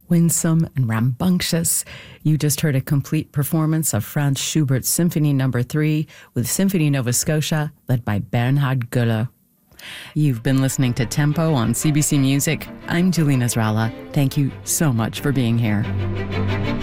winsome and rambunctious. You just heard a complete performance of Franz Schubert's Symphony No. 3 with Symphony Nova Scotia, led by Bernhard Göller. You've been listening to Tempo on CBC Music. I'm Julie Nasrallah. Thank you so much for being here.